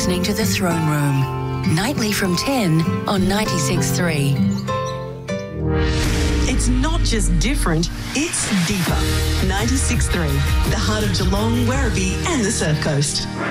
listening to The Throne Room, nightly from 10 on 96.3. It's not just different, it's deeper. 96.3, the heart of Geelong, Werribee and the Surf Coast.